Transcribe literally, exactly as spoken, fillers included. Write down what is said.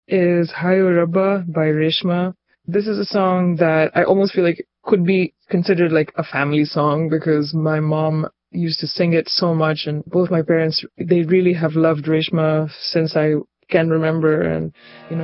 is Hayo Rabba by Reshma. This is a song that I almost feel like could be considered like a family song because my mom used to sing it so much, and both my parents, they really have loved Reshma since I can remember. And, you know,